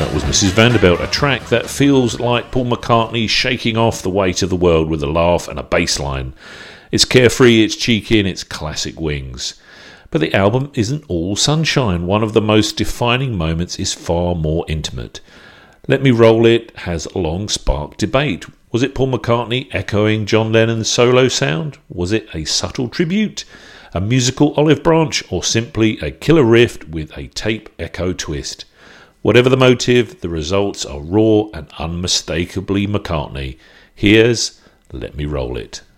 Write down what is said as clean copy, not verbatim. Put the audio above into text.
Was Mrs. Vanderbilt, a track that feels like Paul McCartney shaking off the weight of the world with a laugh and a bass line. It's carefree, it's cheeky, and it's classic Wings. But the album isn't all sunshine. One of the most defining moments is far more intimate. Let Me Roll It has long sparked debate. Was it Paul McCartney echoing John Lennon's solo sound? Was it a subtle tribute, a musical olive branch, or simply a killer riff with a tape echo twist? Whatever the motive, the results are raw and unmistakably McCartney. Here's Let Me Roll It.